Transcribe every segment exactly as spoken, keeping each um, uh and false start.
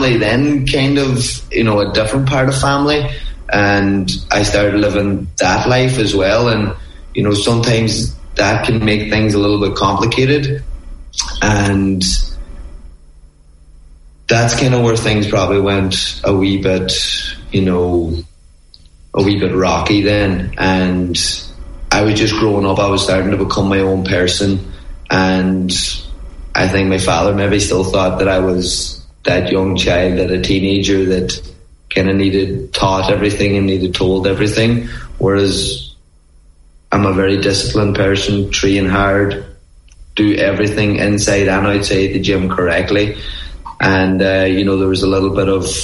family then kind of, you know, a different part of family, and I started living that life as well. And, you know, sometimes that can make things a little bit complicated, and that's kind of where things probably went a wee bit, you know, a wee bit rocky then. And I was just growing up, I was starting to become my own person, and I think my father maybe still thought that I was that young child, that a teenager that kind of needed taught everything and needed told everything, whereas I'm a very disciplined person, train hard, do everything inside and outside the gym correctly. And uh, you know, there was a little bit of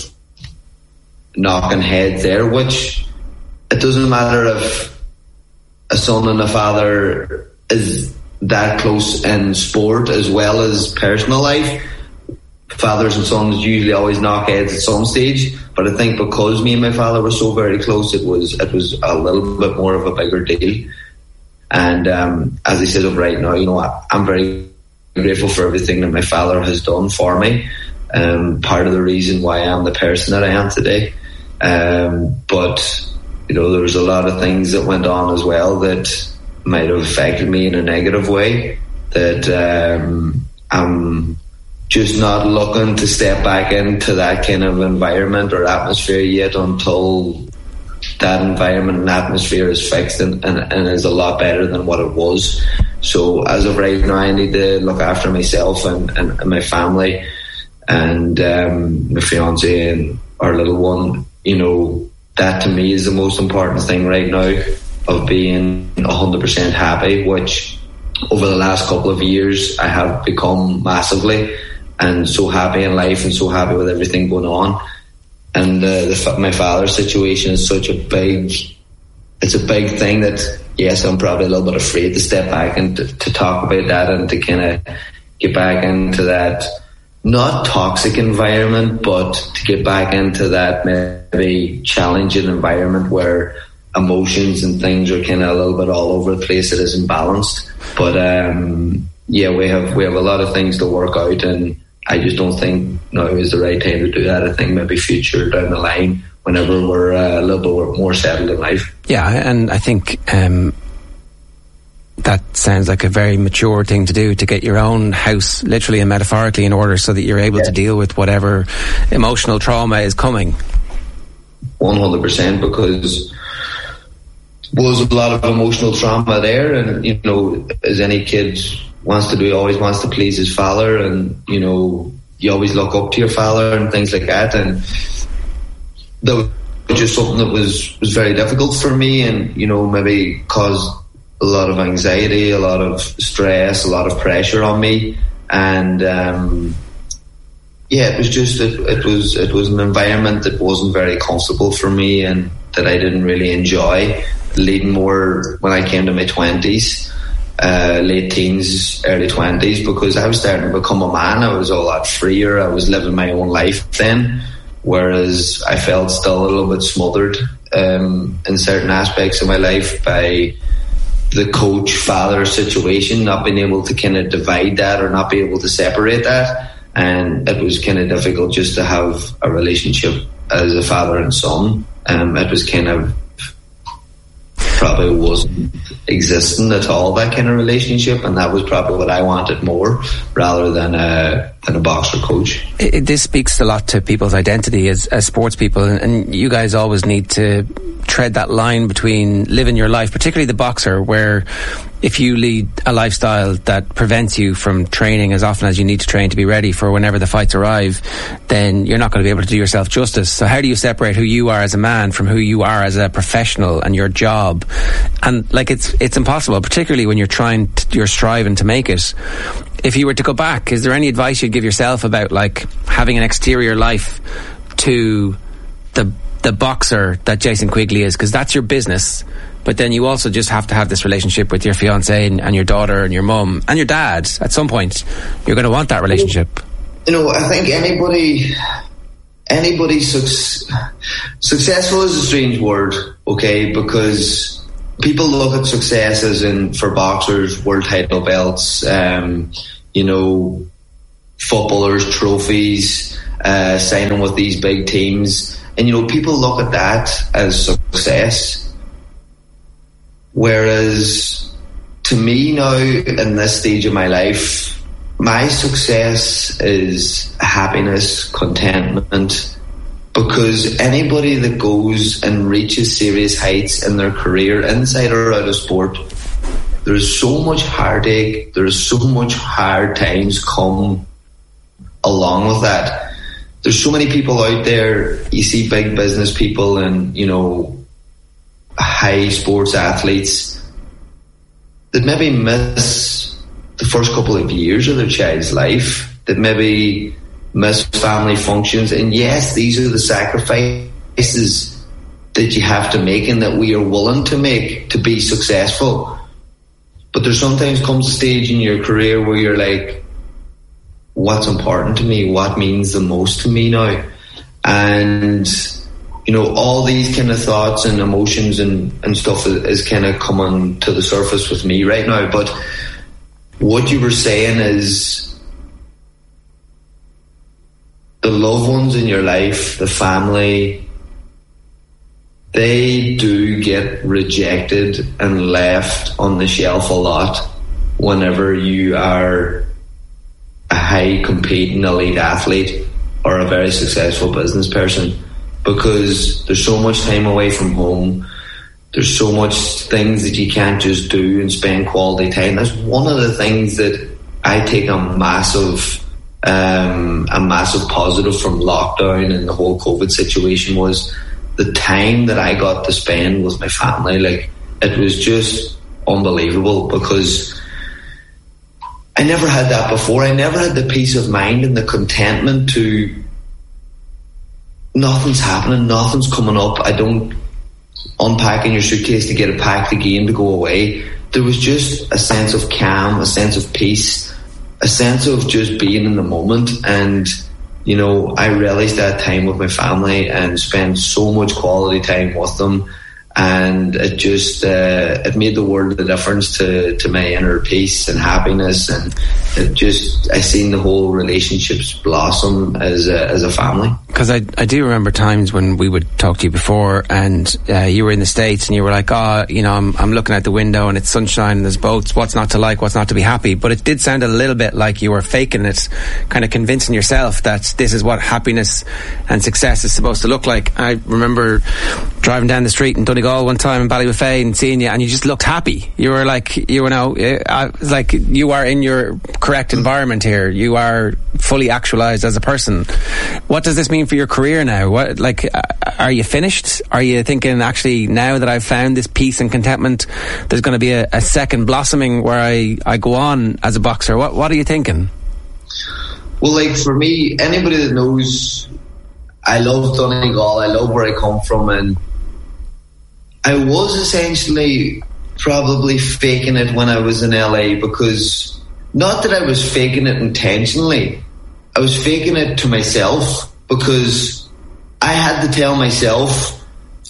knocking heads there, which it doesn't matter if a son and a father is that close in sport as well as personal life. Fathers and sons usually always knock heads at some stage, but I think because me and my father were so very close, it was it was a little bit more of a bigger deal. And um, as I said of right now, you know, I, I'm very grateful for everything that my father has done for me. Um, part of the reason why I'm the person that I am today. Um, but you know, there was a lot of things that went on as well that might have affected me in a negative way, that um, I'm just not looking to step back into that kind of environment or atmosphere yet until that environment and atmosphere is fixed and, and, and is a lot better than what it was. So as of right now, I need to look after myself and, and, and my family and um, my fiance and our little one. You know, that to me is the most important thing right now, of being one hundred percent happy, which over the last couple of years I have become massively, and so happy in life and so happy with everything going on. And uh, the, my father's situation is such a big, it's a big thing that, yes, I'm probably a little bit afraid to step back and to, to talk about that and to kind of get back into that, not toxic environment, but to get back into that maybe challenging environment where emotions and things are kind of a little bit all over the place. It isn't balanced. But um, yeah, we have we have a lot of things to work out, and I just don't think now is the right time to do that. I think maybe future down the line, whenever we're uh, a little bit more settled in life. Yeah, and I think um, that sounds like a very mature thing to do, to get your own house, literally and metaphorically, in order so that you're able yeah. to deal with whatever emotional trauma is coming. one hundred percent, because was a lot of emotional trauma there, and you know, as any kid wants to do, always wants to please his father, and you know, you always look up to your father and things like that, and that was just something that was was very difficult for me, and you know, maybe caused a lot of anxiety, a lot of stress, a lot of pressure on me, and um yeah, it was just it, it was it was an environment that wasn't very comfortable for me and that I didn't really enjoy. Leading more when I came to my twenties, uh, late teens, early twenties, because I was starting to become a man. I was a lot freer. I was living my own life then, whereas I felt still a little bit smothered um, in certain aspects of my life by the coach-father situation, not being able to kind of divide that or not be able to separate that. And it was kind of difficult just to have a relationship as a father and son. Um, it was kind of probably wasn't existing at all, that kind of relationship, and that was probably what I wanted more, rather than a than a boxer coach. It, it, this speaks a lot to people's identity as, as sports people, and, and you guys always need to tread that line between living your life, particularly the boxer, where if you lead a lifestyle that prevents you from training as often as you need to train to be ready for whenever the fights arrive, then you're not going to be able to do yourself justice. So how do you separate who you are as a man from who you are as a professional and your job? And like, it's it's impossible, particularly when you're trying to, you're striving to make it. If you were to go back, is there any advice you'd give yourself about like having an exterior life to the the boxer that Jason Quigley is? Because that's your business, but then you also just have to have this relationship with your fiance and, and your daughter and your mum and your dad. At some point, you're going to want that relationship. You know, I think anybody, anybody suc- successful is a strange word, okay? Because people look at success as in, for boxers, world title belts, um, you know, footballers, trophies, uh, signing with these big teams. And, you know, people look at that as success. Whereas to me now, in this stage of my life, my success is happiness, contentment, because anybody that goes and reaches serious heights in their career, inside or out of sport, there's so much heartache, there's so much hard times come along with that. There's so many people out there, you see big business people and, you know, high sports athletes that maybe miss the first couple of years of their child's life, that maybe miss family functions. And yes, these are the sacrifices that you have to make and that we are willing to make to be successful. But there sometimes comes a stage in your career where you're like, what's important to me? What means the most to me now? And, you know, all these kind of thoughts and emotions and, and stuff is, is kind of coming to the surface with me right now. But what you were saying is the loved ones in your life, the family, they do get rejected and left on the shelf a lot whenever you are a high competing elite athlete or a very successful business person, because there's so much time away from home. There's so much things that you can't just do and spend quality time. That's one of the things that I take a massive, um, a massive positive from lockdown and the whole COVID situation was the time that I got to spend with my family. Like, it was just unbelievable, because I never had that before. I never had the peace of mind and the contentment to nothing's happening, nothing's coming up. I don't unpacking your suitcase to get it packed again to go away. There was just a sense of calm, a sense of peace, a sense of just being in the moment. And, you know, I relished that time with my family and spent so much quality time with them. And it just, uh, it made the world a difference to, to my inner peace and happiness. And it just, I seen the whole relationships blossom as a, as a family. Because I, I do remember times when we would talk to you before and uh, you were in the States and you were like, oh, you know, I'm, I'm looking out the window and it's sunshine and there's boats. What's not to like? What's not to be happy? But it did sound a little bit like you were faking it, kind of convincing yourself that this is what happiness and success is supposed to look like. I remember driving down the street in Donegal one time in Ballybofey and seeing you, and you just looked happy. You were like, you were now, uh, like you are in your correct environment here. You are fully actualized as a person. What does this mean for your career now? What, like, are you finished? Are you thinking, actually, now that I've found this peace and contentment, there's going to be a, a second blossoming where I, I go on as a boxer? What What are you thinking? Well, like, for me, anybody that knows, I love Donegal, I love where I come from, and I was essentially probably faking it when I was in L A, because not that I was faking it intentionally, I was faking it to myself, because I had to tell myself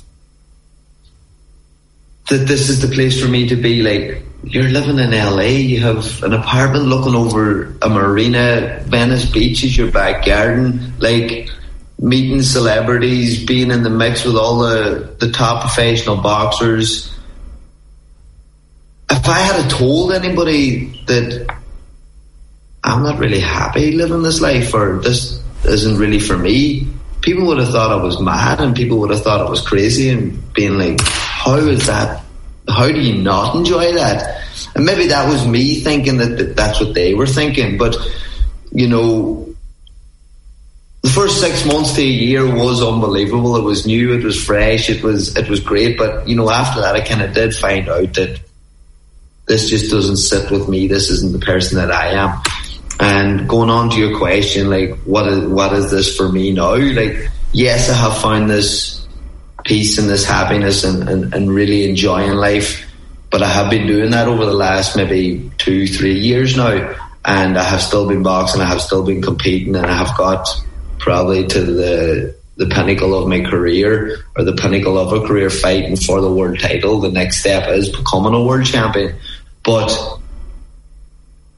that this is the place for me to be. Like, you're living in L A, you have an apartment looking over a marina, Venice Beach is your back garden, like, meeting celebrities, being in the mix with all the, the top professional boxers. If I had told anybody that I'm not really happy living this life, or this isn't really for me, people would have thought I was mad, and people would have thought I was crazy, and being like, how is that? How do you not enjoy that? And maybe that was me thinking that, that that's what they were thinking. But, you know, the first six months to a year was unbelievable. It was new, it was fresh, it was it was great. But, you know, after that, I kind of did find out that this just doesn't sit with me. This isn't the person that I am. And going on to your question, like, what is what is this for me now? Like, yes, I have found this peace and this happiness and, and, and really enjoying life. But I have been doing that over the last maybe two, three years now. And I have still been boxing, I have still been competing, and I have got probably to the the pinnacle of my career, or the pinnacle of a career, fighting for the world title. The next step is becoming a world champion. But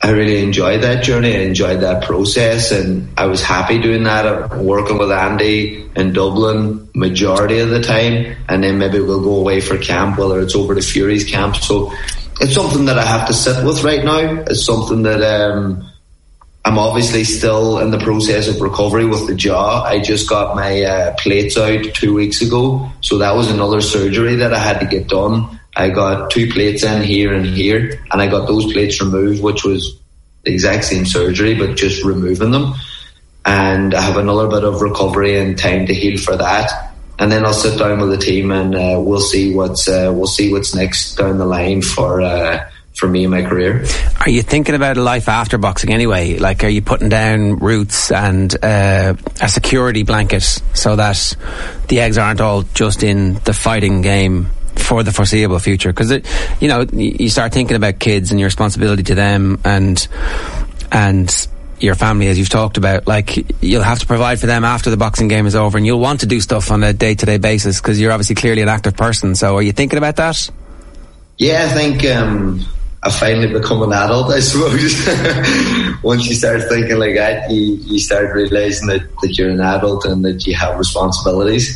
I really enjoyed that journey. I enjoyed that process, and I was happy doing that, working with Andy in Dublin majority of the time, and then maybe we'll go away for camp, whether it's over to Fury's camp. So it's something that I have to sit with right now. It's something that um, I'm obviously still in the process of recovery with the jaw. I just got my uh, plates out two weeks ago, so that was another surgery that I had to get done. I got two plates in here and here, and I got those plates removed, which was the exact same surgery, but just removing them. And I have another bit of recovery and time to heal for that. And then I'll sit down with the team, and uh, we'll see what's uh, we'll see what's next down the line for uh, for me and my career. Are you thinking about a life after boxing anyway? Like, are you putting down roots and uh, a security blanket so that the eggs aren't all just in the fighting game for the foreseeable future? Because, you know, you start thinking about kids and your responsibility to them and and your family, as you've talked about. Like, you'll have to provide for them after the boxing game is over, and you'll want to do stuff on a day-to-day basis because you're obviously clearly an active person. So are you thinking about that? Yeah, I think um, I finally become an adult, I suppose. Once you start thinking like that, you, you start realising that, that you're an adult and that you have responsibilities.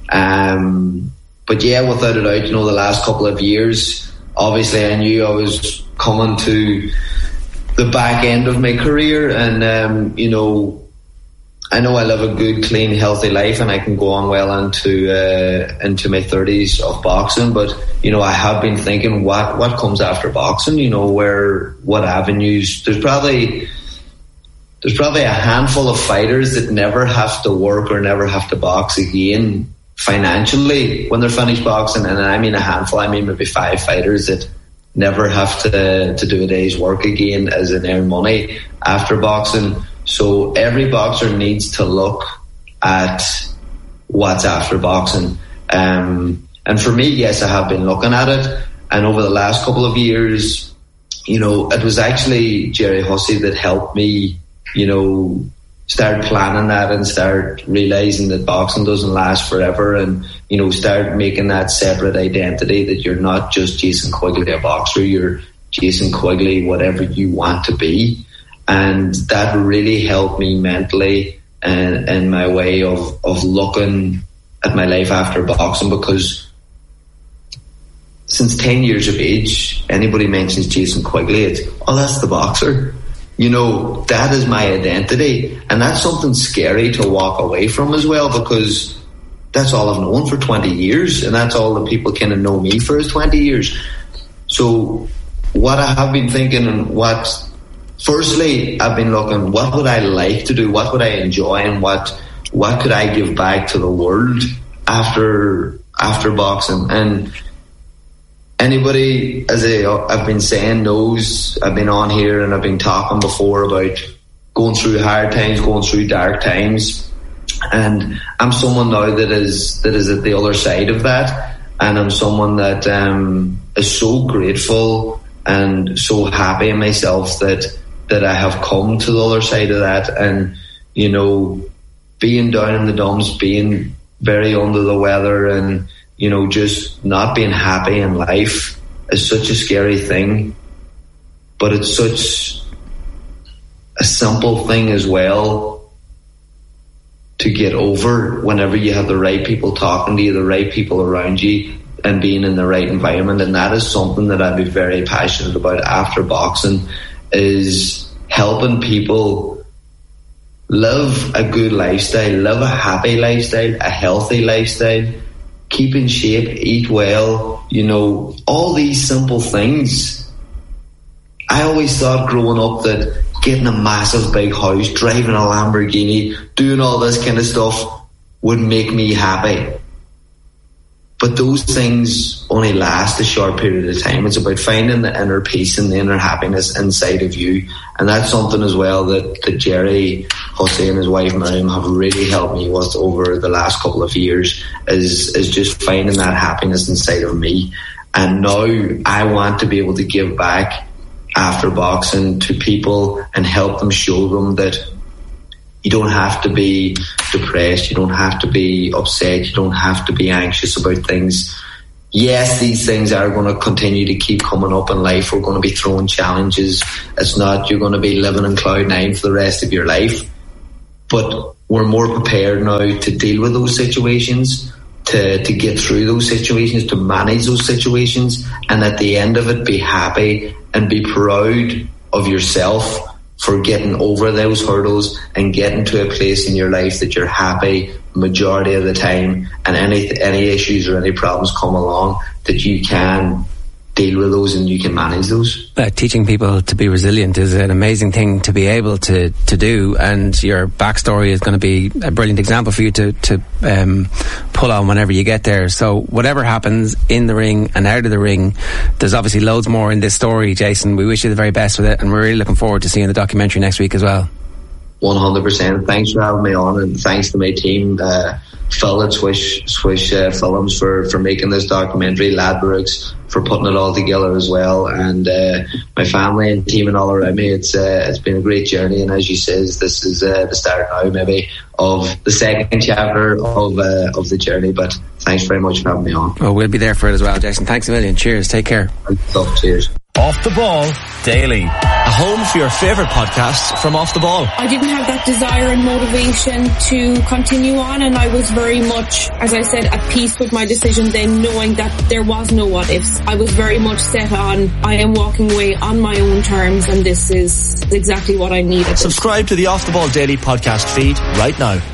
Um But yeah, without a doubt, you know, the last couple of years, obviously I knew I was coming to the back end of my career, and, um, you know, I know I live a good, clean, healthy life, and I can go on well into uh, into my thirties of boxing. But, you know, I have been thinking, what, what comes after boxing? You know, where, what avenues? There's probably... There's probably a handful of fighters that never have to work or never have to box again financially when they're finished boxing, and I mean a handful, I mean maybe five fighters that never have to to do a day's work again as in earn money after boxing. So every boxer needs to look at what's after boxing. Um, and for me, yes, I have been looking at it, and over the last couple of years, you know, it was actually Jerry Hussey that helped me, you know, start planning that and start realising that boxing doesn't last forever, and, you know, start making that separate identity that you're not just Jason Quigley, a boxer, you're Jason Quigley, whatever you want to be. And that really helped me mentally and in my way of, of looking at my life after boxing, because since ten years of age, anybody mentions Jason Quigley, it's, oh, that's the boxer. You know, that is my identity, and that's something scary to walk away from as well, because that's all I've known for twenty years, and that's all the people kind of know me for is twenty years. So what I have been thinking, and what, firstly, I've been looking, what would I like to do? What would I enjoy? And what, what could I give back to the world after, after boxing? And anybody, as I, I've been saying, knows I've been on here and I've been talking before about going through hard times, going through dark times, and I'm someone now that is that is at the other side of that, and I'm someone that um, is so grateful and so happy in myself that that I have come to the other side of that. And, you know, being down in the dumps, being very under the weather, and, you know, just not being happy in life is such a scary thing, but it's such a simple thing as well to get over whenever you have the right people talking to you, the right people around you, and being in the right environment. And that is something that I'd be very passionate about after boxing, is helping people live a good lifestyle, live a happy lifestyle, a healthy lifestyle, keep in shape, eat well, you know, all these simple things. I always thought growing up that getting a massive big house, driving a Lamborghini, doing all this kind of stuff would make me happy. But those things only last a short period of time. It's about finding the inner peace and the inner happiness inside of you. And that's something as well that, that Jerry Hussey and his wife Miriam have really helped me with over the last couple of years, is, is just finding that happiness inside of me. And now I want to be able to give back after boxing to people and help them, show them that you don't have to be depressed, you don't have to be upset, you don't have to be anxious about things. yes, these things are going to continue to keep coming up in life. We're going to be throwing challenges. It's not you're going to be living in cloud nine for the rest of your life. But we're more prepared now to deal with those situations, to, to get through those situations, to manage those situations, and at the end of it, be happy and be proud of yourself for getting over those hurdles and getting to a place in your life that you're happy majority of the time, and any any issues or any problems come along, that you can deal with those and you can manage those. Uh, teaching people to be resilient is an amazing thing to be able to, to do, and your backstory is going to be a brilliant example for you to, to um, pull on whenever you get there. So whatever happens in the ring and out of the ring, there's obviously loads more in this story, Jason. We wish you the very best with it, and we're really looking forward to seeing the documentary next week as well. one hundred percent. Thanks for having me on, and thanks to my team, uh, Phil at Swish, Swish uh, Films for, for making this documentary, Ladbrokes for putting it all together as well, and uh, my family and team and all around me. It's uh, it's been a great journey, and as you says, this is uh, the start now maybe of the second chapter of uh, of the journey. But thanks very much for having me on. Well, we'll be there for it as well, Jason. Thanks a million. Cheers. Take care. Cheers. Off the Ball Daily, a home for your favourite podcasts from Off the Ball. I didn't have that desire and motivation to continue on, and I was very much, as I said, at peace with my decision then, knowing that there was no what ifs. I was very much set on, I am walking away on my own terms, and this is exactly what I needed. Subscribe to the Off the Ball Daily podcast feed right now.